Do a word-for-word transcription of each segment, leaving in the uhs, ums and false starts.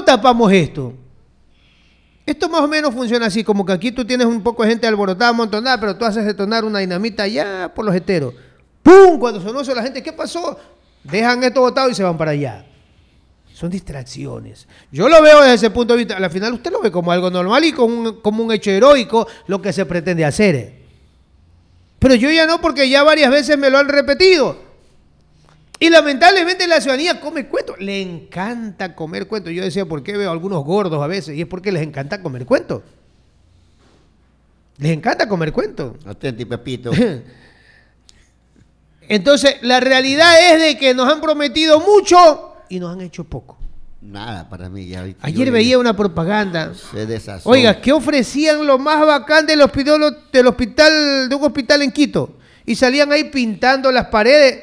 tapamos esto? Esto más o menos funciona así, como que aquí tú tienes un poco de gente alborotada, amontonada, pero tú haces detonar una dinamita allá por los heteros. ¡Pum! Cuando sonó eso, la gente, ¿qué pasó? Dejan esto botado y se van para allá. Son distracciones. Yo lo veo desde ese punto de vista. Al final usted lo ve como algo normal y como un, como un hecho heroico lo que se pretende hacer. Pero yo ya no, porque ya varias veces me lo han repetido. Y lamentablemente la ciudadanía come cuentos. Le encanta comer cuentos. Yo decía, ¿por qué veo a algunos gordos a veces? Y es porque les encanta comer cuentos. Les encanta comer cuentos. Atenti, Pepito. Entonces, la realidad es de que nos han prometido mucho y nos han hecho poco. Nada para mí. Ya, Ayer veía ya una propaganda. Se desazó. Oiga, ¿qué ofrecían lo más bacán del hospital, del hospital, de un hospital en Quito? Y salían ahí pintando las paredes.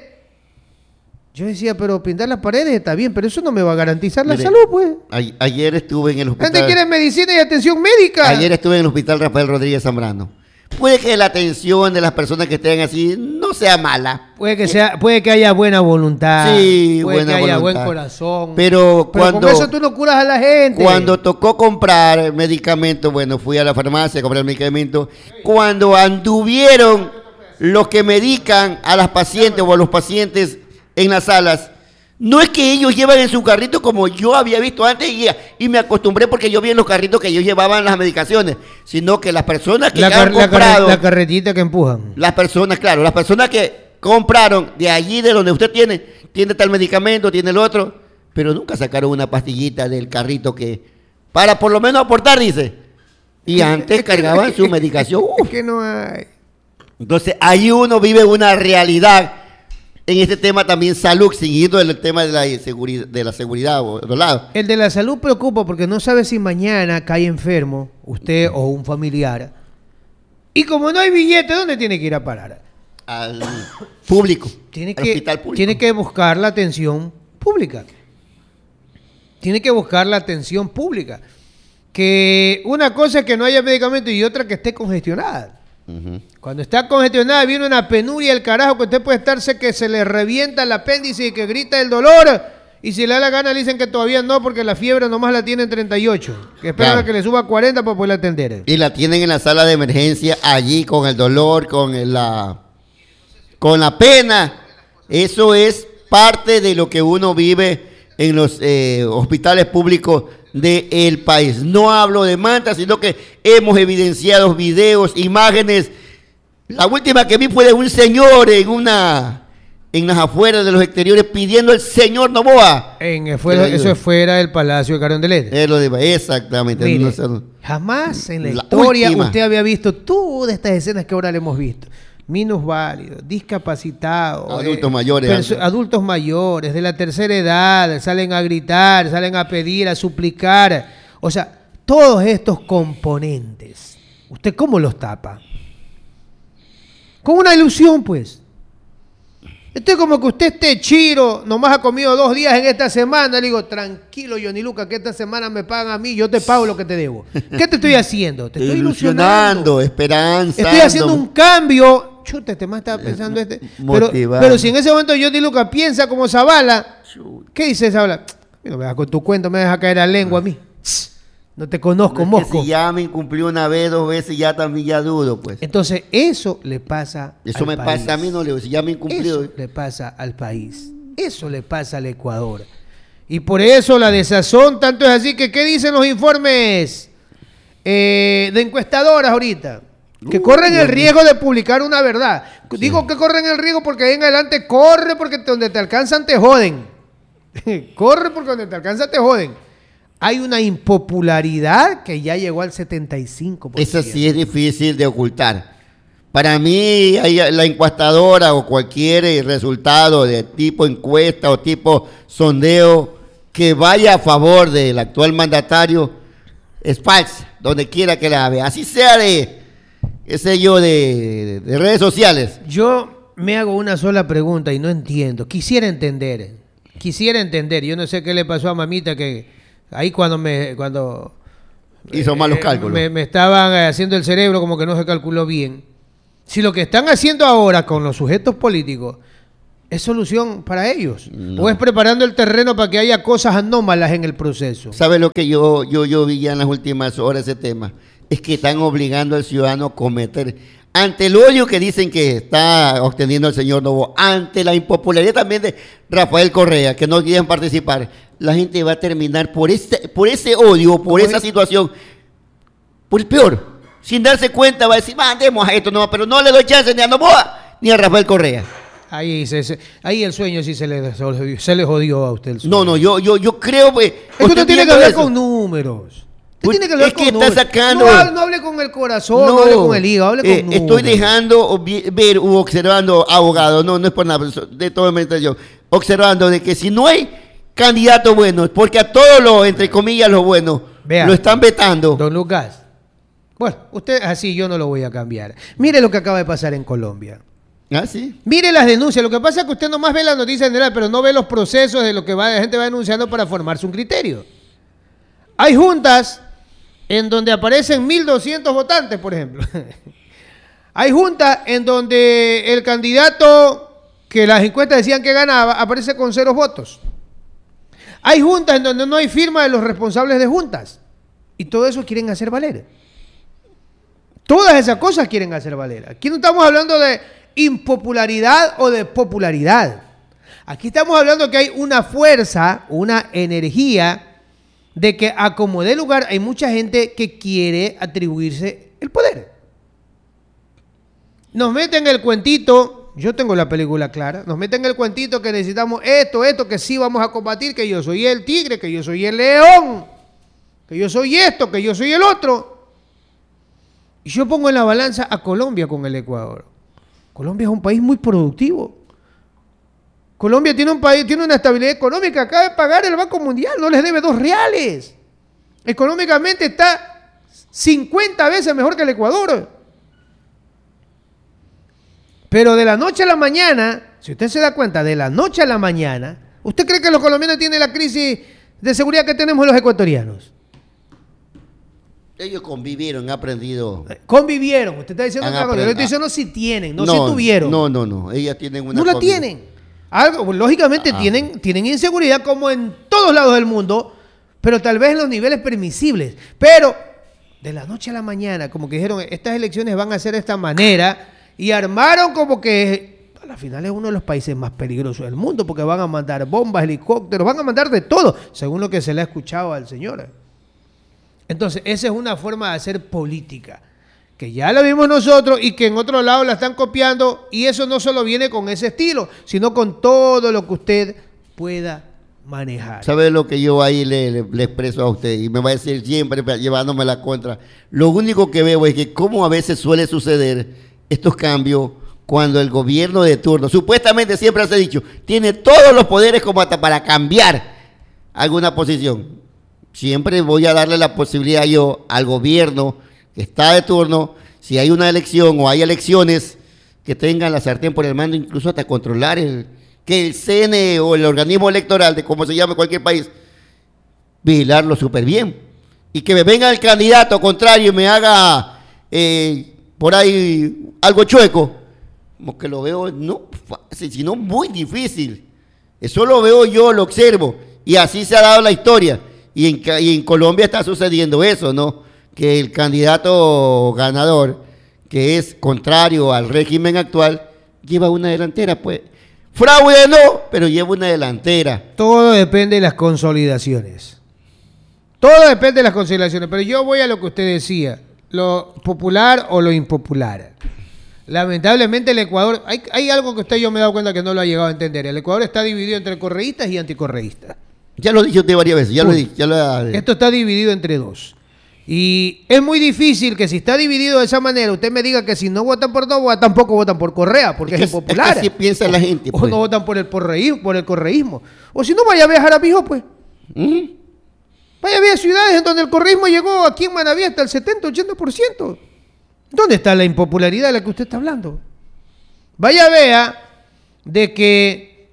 Yo decía, pero pintar las paredes está bien, pero eso no me va a garantizar la Mire, salud, pues. A, ayer estuve en el hospital. La gente quiere medicina y atención médica. Ayer estuve en el hospital Rafael Rodríguez Zambrano. Puede que la atención de las personas que estén así no sea mala. Puede que sea, puede que haya buena voluntad. Sí, puede buena que haya voluntad. buen corazón. Pero, pero cuando, con eso tú no curas a la gente. Cuando tocó comprar medicamentos, bueno, fui a la farmacia a comprar medicamentos. Cuando anduvieron los que medican a las pacientes o a los pacientes en las salas, no es que ellos llevan en su carrito como yo había visto antes y, y me acostumbré porque yo vi en los carritos que ellos llevaban las medicaciones, sino que las personas que la, han car comprado, la, car la carretita que empujan. Las personas, claro, las personas que compraron de allí, de donde usted tiene, tiene tal medicamento, tiene el otro, pero nunca sacaron una pastillita del carrito que, para por lo menos aportar, dice. Y antes cargaban su medicación. Es que no hay. Entonces, ahí uno vive una realidad. En este tema también salud, siguiendo el tema de la seguridad, de la seguridad, ¿verdad? El de la salud preocupa porque no sabe si mañana cae enfermo, usted o un familiar. Y como no hay billete, ¿dónde tiene que ir a parar? Al público, tiene al que, hospital público. Tiene que buscar la atención pública. Tiene que buscar la atención pública. Que una cosa es que no haya medicamento y otra que esté congestionada. Uh-huh. Cuando está congestionada viene una penuria del carajo que usted puede estarse que se le revienta el apéndice y que grita el dolor y si le da la gana le dicen que todavía no porque la fiebre nomás la tiene en treinta y ocho, que esperan claro. a que le suba a cuarenta para poderla atender. Y la tienen en la sala de emergencia allí con el dolor, con el, la con la pena. Eso es parte de lo que uno vive en los eh, hospitales públicos del país. No hablo de mantas, sino que hemos evidenciado videos, imágenes. La última que vi fue de un señor en una en las afueras de los exteriores pidiendo al señor Noboa. En, fuera, eso es fuera del Palacio de Carondelet. Es lo de, exactamente. Mire, no sé, jamás en la, la historia última. Usted había visto todas estas escenas que ahora le hemos visto. Minusválidos, discapacitados, adultos eh, mayores, adultos mayores de la tercera edad, salen a gritar, salen a pedir, a suplicar. O sea, todos estos componentes, ¿usted cómo los tapa? Con una ilusión, pues. Esto es como que usted esté chiro, nomás ha comido dos días en esta semana. Le digo, tranquilo, Johnny Lucas, que esta semana me pagan a mí, yo te pago lo que te debo. ¿Qué te estoy haciendo? Te estoy ilusionando, esperanza. Estoy haciendo un cambio. Chuta, este más estaba pensando este. Pero, pero si en ese momento Johnny Lucas piensa como Zavala, ¿qué dice Zavala? No me vas con tu cuento, me deja caer la lengua a mí. No te conozco, no es mosco. Si ya me incumplió una vez, dos veces, ya también ya dudo, pues. Entonces, eso le pasa Eso al me país. pasa a mí, no le digo, si ya me incumplió. Eso le pasa al país. Eso le pasa al Ecuador. Y por eso la desazón, tanto es así que, ¿qué dicen los informes eh, de encuestadoras ahorita? Que uh, corren el riesgo de publicar una verdad. Sí. Digo que corren el riesgo porque ahí en adelante corre porque donde te alcanzan te joden. Corre porque donde te alcanzan te joden. Hay una impopularidad que ya llegó al setenta y cinco por ciento. Eso sí es difícil de ocultar. Para mí, la encuestadora o cualquier resultado de tipo encuesta o tipo sondeo que vaya a favor del actual mandatario es falsa, donde quiera que la vea. Así sea de, qué sé yo, de, de redes sociales. Yo me hago una sola pregunta y no entiendo. Quisiera entender, quisiera entender. Yo no sé qué le pasó a mamita que... Ahí cuando me cuando hizo eh, malos cálculos. Me, me estaban haciendo el cerebro como que no se calculó bien. Si lo que están haciendo ahora con los sujetos políticos ¿Es solución para ellos? No. ¿O es preparando el terreno para que haya cosas anómalas en el proceso? ¿Sabe lo que yo, yo, yo vi ya en las últimas horas ese tema? Es que están obligando al ciudadano a cometer, ante el odio que dicen que está obteniendo el señor Novoa, ante la impopularidad también de Rafael Correa, que no quieren participar, la gente va a terminar por ese, por ese odio, por esa situación, por el peor. Sin darse cuenta va a decir, mandemos a esto, no, pero no le doy chance ni a Novoa ni a Rafael Correa. Ahí, se, se, ahí el sueño sí se le, se le jodió a usted el sueño. No, no, yo, yo, yo creo que... Es que usted tiene que hablar eso. con números. Usted Pues tiene que hablar es con que números. está sacando... No, no hable con el corazón, no, no hable con el hígado, hable con eh, números. Estoy dejando ver u observando, abogado, no, no es por nada, de toda administración, observando de que si no hay candidatos buenos, porque a todos los, entre comillas, los buenos, Vea, lo están vetando. Don Lucas, bueno, usted así yo no lo voy a cambiar. Mire lo que acaba de pasar en Colombia. Ah, sí. Mire las denuncias. Lo que pasa es que usted nomás ve la noticia general, pero no ve los procesos de lo que va, la gente va denunciando para formarse un criterio. Hay juntas en donde aparecen mil doscientos votantes, por ejemplo. Hay juntas en donde el candidato que las encuestas decían que ganaba aparece con cero votos. Hay juntas en donde no hay firma de los responsables de juntas. Y todo eso quieren hacer valer. Todas esas cosas quieren hacer valer. Aquí no estamos hablando de impopularidad o de popularidad. Aquí estamos hablando que hay una fuerza, una energía de que a como dé lugar hay mucha gente que quiere atribuirse el poder. Nos meten el cuentito, yo tengo la película clara, nos meten el cuentito que necesitamos esto, esto, que sí vamos a combatir, que yo soy el tigre, que yo soy el león, que yo soy esto, que yo soy el otro. Y yo pongo en la balanza a Colombia con el Ecuador. Colombia es un país muy productivo. Colombia tiene un país, tiene una estabilidad económica, acaba de pagar el Banco Mundial, no les debe dos reales. Económicamente está cincuenta veces mejor que el Ecuador. Pero de la noche a la mañana, si usted se da cuenta, de la noche a la mañana, ¿usted cree que los colombianos tienen la crisis de seguridad que tenemos los ecuatorianos? Ellos convivieron, han aprendido. Convivieron, usted está diciendo Han otra cosa. Yo le estoy aprendido. diciendo si tienen, no, No, si tuvieron. No, no, no. Ellas tienen una. No la conviv- tienen. Algo, lógicamente Ah. tienen, tienen inseguridad como en todos lados del mundo, pero tal vez en los niveles permisibles. Pero de la noche a la mañana, como que dijeron, estas elecciones van a ser de esta manera, y armaron como que a la final es uno de los países más peligrosos del mundo, porque van a mandar bombas, helicópteros, van a mandar de todo, según lo que se le ha escuchado al señor. Entonces, esa es una forma de hacer política, que ya la vimos nosotros y que en otro lado la están copiando, y eso no solo viene con ese estilo, sino con todo lo que usted pueda manejar. ¿Sabe lo que yo ahí le, le, le expreso a usted? Y me va a decir siempre llevándome la contra. Lo único que veo es que como a veces suele suceder estos cambios cuando el gobierno de turno, supuestamente siempre se ha dicho, tiene todos los poderes como hasta para cambiar alguna posición. Siempre voy a darle la posibilidad yo al gobierno que está de turno, si hay una elección o hay elecciones, que tengan la sartén por el mando, incluso hasta controlar el, que el C N E o el organismo electoral, de como se llame cualquier país, vigilarlo súper bien. Y que me venga el candidato contrario y me haga eh, por ahí algo chueco, como que lo veo no fácil, sino muy difícil. Eso lo veo yo, lo observo, y así se ha dado la historia. Y en, y en Colombia está sucediendo eso, ¿no? Que el candidato ganador, que es contrario al régimen actual, lleva una delantera, pues. Fraude no, pero lleva una delantera. Todo depende de las consolidaciones. Todo depende de las consolidaciones. Pero yo voy a lo que usted decía, lo popular o lo impopular. Lamentablemente el Ecuador, hay, hay algo que usted yo me he dado cuenta que no lo ha llegado a entender. El Ecuador está dividido entre correístas y anticorreístas. Ya lo he dicho usted varias veces, ya Uy, lo he dicho. Ya lo he... Esto está dividido entre dos. Y es muy difícil que si está dividido de esa manera, usted me diga que si no votan por Novoa, tampoco votan por Correa, porque es, es impopular. Es que así piensa la gente. Pues. O no votan por el porreísmo, por el correísmo. O si no, vaya a viajar a Pijo, pues. ¿Mm? Vaya a ver ciudades en donde el correísmo llegó aquí en Manaví hasta el setenta, ochenta por ciento. ¿Dónde está la impopularidad de la que usted está hablando? Vaya a ver de que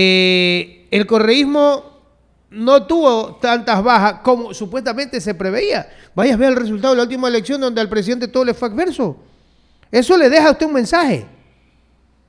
eh, el correísmo no tuvo tantas bajas como supuestamente se preveía. Vaya a ver el resultado de la última elección donde al presidente todo le fue adverso. Eso le deja a usted un mensaje.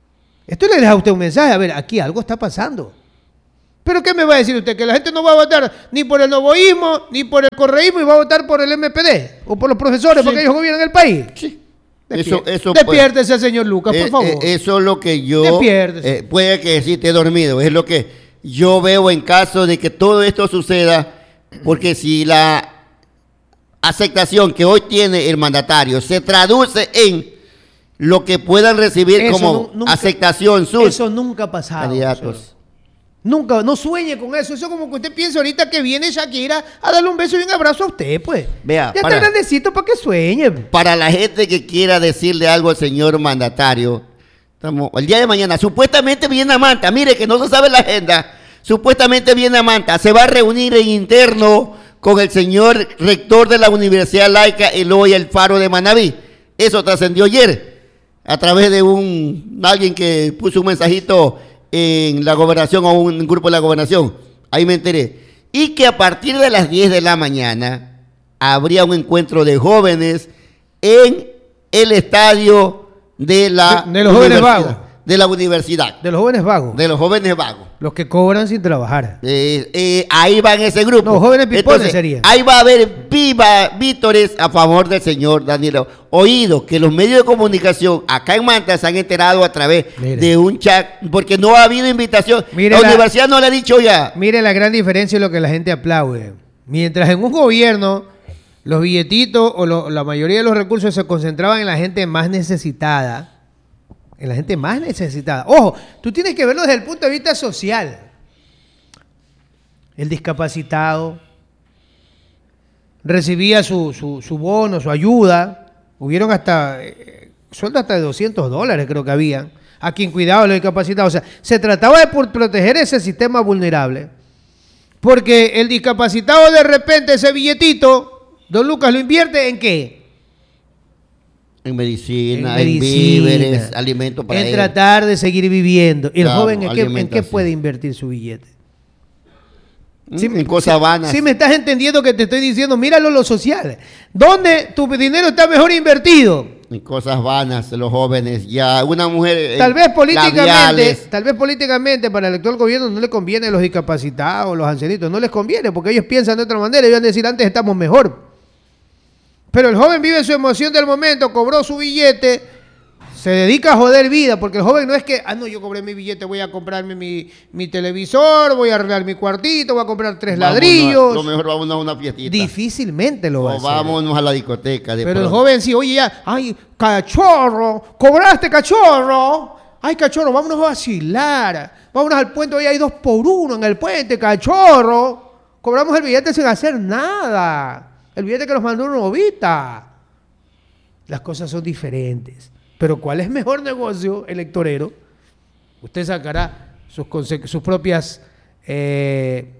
Esto le deja a usted un mensaje, a ver, aquí algo está pasando. ¿Pero qué me va a decir usted? Que la gente no va a votar ni por el novoísmo, ni por el correísmo, y va a votar por el M P D, o por los profesores, sí, porque ellos gobiernan el país. Sí. Eso, eso, despiértese, pues, señor Lucas, eh, por favor. Eh, eso es lo que yo... Eh, puede que sí esté dormido. Es lo que yo veo en caso de que todo esto suceda, porque si la aceptación que hoy tiene el mandatario se traduce en lo que puedan recibir eso como no, nunca, aceptación sus eso nunca ha pasado. Candidatos. Señor. Nunca, no sueñe con eso. Eso como que usted piensa ahorita que viene Shakira a darle un beso y un abrazo a usted, pues. Vea, ya para, está grandecito para que sueñe. Para la gente que quiera decirle algo al señor mandatario, estamos, el día de mañana, supuestamente viene a Manta, mire que no se sabe la agenda, supuestamente viene a Manta, se va a reunir en interno con el señor rector de la Universidad Laica Eloy Alfaro de Manabí. Eso trascendió ayer a través de un alguien que puso un mensajito en la gobernación o un grupo de la gobernación, ahí me enteré, y que a partir de las diez de la mañana habría un encuentro de jóvenes en el estadio de la de, de los jóvenes vagos, de la universidad, de los jóvenes vagos, de los jóvenes vagos, los que cobran sin trabajar. Eh, eh, ahí va en ese grupo. Los jóvenes pipones serían. Ahí va a haber viva vítores a favor del señor Daniel. Oído que los medios de comunicación acá en Manta se han enterado a través mire. de un chat, porque no ha habido invitación. Mire la, la universidad no le ha dicho ya. Mire la gran diferencia y lo que la gente aplaude. Mientras en un gobierno los billetitos o lo, la mayoría de los recursos se concentraban en la gente más necesitada. En la gente más necesitada. Ojo, tú tienes que verlo desde el punto de vista social. El discapacitado recibía su, su, su bono, su ayuda. Hubieron hasta eh, sueldo hasta de doscientos dólares, creo que habían. A quien cuidaba a los discapacitados. O sea, se trataba de proteger ese sistema vulnerable. Porque el discapacitado de repente ese billetito, don Lucas, ¿lo invierte en qué? En medicina, en, en medicina, víveres, alimentos para en él. tratar de seguir viviendo. ¿Y el claro, joven en qué, en qué puede invertir su billete? Sí, en cosas vanas. Si sí me estás entendiendo que te estoy diciendo, míralo lo social. ¿Dónde tu dinero está mejor invertido? En cosas vanas, los jóvenes. Ya una mujer. Tal vez políticamente, labiales. tal vez políticamente para el actual gobierno no le conviene a los discapacitados, los ancianitos, no les conviene porque ellos piensan de otra manera y van a decir antes estamos mejor. Pero el joven vive su emoción del momento, cobró su billete, se dedica a joder vida, porque el joven no es que, ah, no, yo cobré mi billete, voy a comprarme mi, mi televisor, voy a arreglar mi cuartito, voy a comprar tres vámonos ladrillos. A, lo mejor vámonos a una fiestita. Difícilmente lo va a hacer. O vámonos a la discoteca. De Pero pronto. el joven sí, oye ya, ay, cachorro, cobraste cachorro, ay, cachorro, vámonos a vacilar, vámonos al puente, hoy hay dos por uno en el puente, cachorro, cobramos el billete sin hacer nada. El billete que nos mandó una novita. Las cosas son diferentes. Pero ¿cuál es mejor negocio electorero? Usted sacará sus, sus propias... Eh,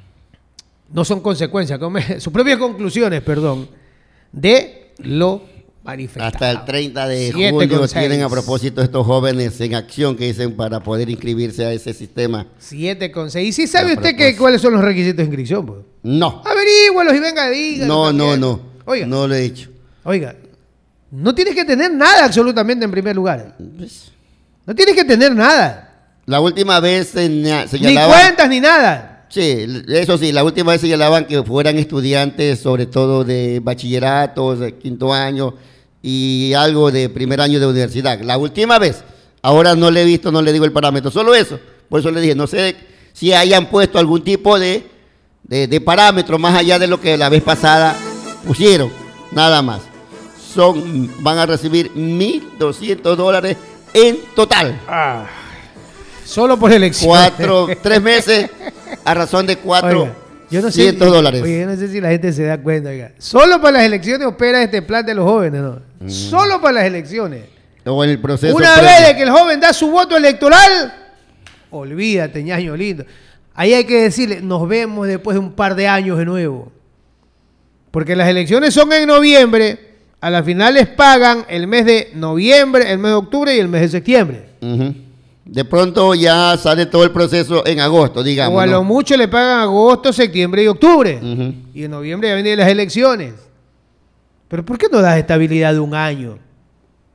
no son consecuencias, sus propias conclusiones, perdón, de lo manifestado. Hasta el treinta de junio tienen a propósito estos jóvenes en acción que dicen para poder inscribirse a ese sistema. siete con seis. ¿Y si sabe usted que, cuáles son los requisitos de inscripción? Pues? No. Averígüelos y venga, diga. No, no, no. Oiga. No lo he dicho. Oiga, no tienes que tener nada absolutamente en primer lugar. No tienes que tener nada. La última vez señalaban... Ni cuentas ni nada. Sí, eso sí, la última vez señalaban que fueran estudiantes, sobre todo de bachilleratos, de quinto año y algo de primer año de universidad. La última vez. Ahora no le he visto, no le digo el parámetro, solo eso. Por eso le dije, no sé si hayan puesto algún tipo de, de, de parámetro más allá de lo que la vez pasada pusieron, nada más. Son, van a recibir mil doscientos dólares en total. Ah, solo por elección. Cuatro, tres meses a razón de cuatro. Yo no sé, dólares. Oye, yo no sé si la gente se da cuenta. Oiga. Solo para las elecciones opera este plan de los jóvenes, ¿no? Mm. Solo para las elecciones. O en el proceso. Una previo. Vez de que el joven da su voto electoral, olvídate, ñaño lindo. Ahí hay que decirle, nos vemos después de un par de años de nuevo. Porque las elecciones son en noviembre, a las finales pagan el mes de noviembre, el mes de octubre y el mes de septiembre. Uh-huh. De pronto ya sale todo el proceso en agosto, digamos. O a ¿no? lo mucho le pagan agosto, septiembre y octubre. Uh-huh. Y en noviembre ya vienen las elecciones. Pero ¿por qué no das estabilidad de un año?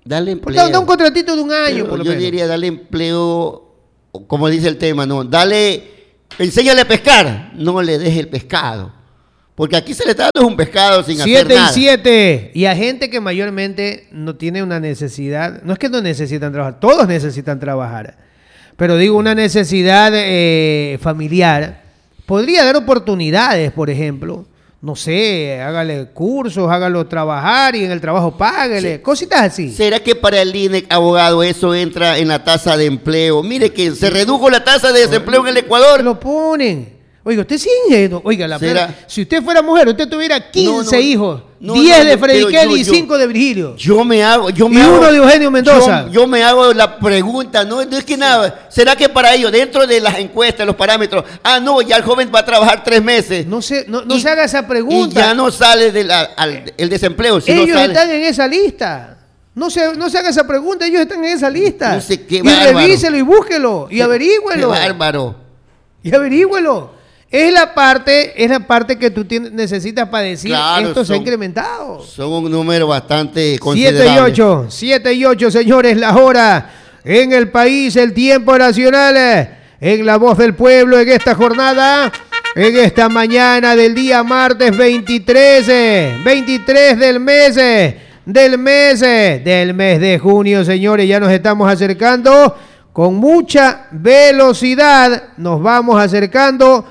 Dale empleo. Da un contratito de un año, Pero por lo yo menos. diría, dale empleo, como dice el tema, no, dale, enséñale a pescar, no le deje el pescado. Porque aquí se le está dando un pescado sin hacer Siete y nada. siete. Y a gente que mayormente no tiene una necesidad, no es que no necesitan trabajar, todos necesitan trabajar. Pero digo, una necesidad eh, familiar. Podría dar oportunidades, por ejemplo. No sé, hágale cursos, hágalo trabajar y en el trabajo páguele. Sí. Cositas así. ¿Será que para el I N E C, abogado, eso entra en la tasa de empleo? Mire que se redujo la tasa de desempleo en el Ecuador. Lo ponen. Oiga, usted sí ingenuo. Oiga, la plena, si usted fuera mujer, usted tuviera quince no, no, hijos, no, diez no, de Freddy Kelly y cinco de Virgilio. Yo me hago, yo me y hago, uno de Eugenio Mendoza. Yo, yo me hago la pregunta, no, no es que nada. ¿Será que para ellos, dentro de las encuestas, los parámetros, ah, no, ya el joven va a trabajar tres meses? No se, no, no y, se haga esa pregunta. Y ya no sale del al, el desempleo. Si ellos no sale, están en esa lista. No se, no se haga esa pregunta, ellos están en esa lista. No sé qué y bárbaro. revíselo y búsquelo y qué, averígüelo. Qué bárbaro. Y averígüelo. Es la parte, es la parte que tú tienes, necesitas para decir claro, esto son, se ha incrementado. Son un número bastante considerable. siete y ocho, siete y ocho, señores, la hora en el país, el tiempo nacional, en La Voz del Pueblo, en esta jornada, en esta mañana del día martes veintitrés, veintitrés del mes, del mes, del mes de junio, señores, ya nos estamos acercando con mucha velocidad, nos vamos acercando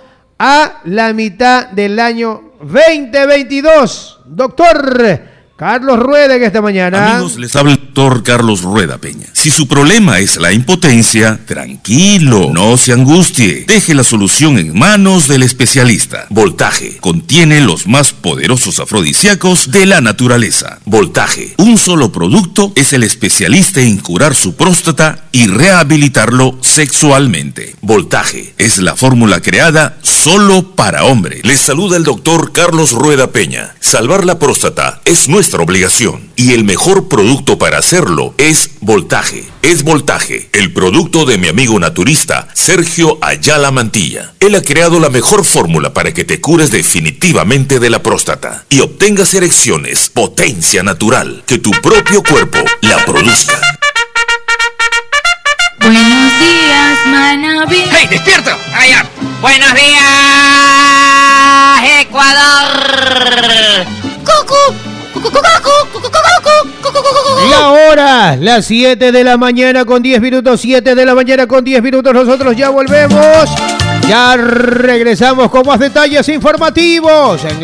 a la mitad del año veinte veintidós. Doctor Carlos Rueda en esta mañana. Amigos, les habla el doctor Carlos Rueda Peña. Si su problema es la impotencia, tranquilo, no se angustie. Deje la solución en manos del especialista. Voltaje contiene los más poderosos afrodisíacos de la naturaleza. Voltaje, un solo producto, es el especialista en curar su próstata y rehabilitarlo sexualmente. Voltaje es la fórmula creada solo para hombres. Les saluda el doctor Carlos Rueda Peña. Salvar la próstata es nuestra obligación y el mejor producto para hacerlo es Voltaje. Es Voltaje, el producto de mi amigo naturista Sergio Ayala Mantilla. Él ha creado la mejor fórmula para que te cures definitivamente de la próstata y obtengas erecciones, potencia natural, que tu propio cuerpo la produzca. Buenos días, Manaví. ¡Hey, despierta! ¡Allá! ¡Buenos días, Ecuador! ¡Cucu! La hora, las siete de la mañana con diez minutos, siete de la mañana con diez minutos, nosotros ya volvemos, ya regresamos con más detalles informativos en